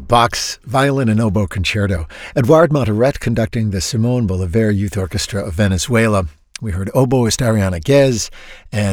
Bach's Violin and Oboe Concerto. Edouard Monteret conducting the Simon Bolivar Youth Orchestra of Venezuela. We heard oboist Ariana Guez and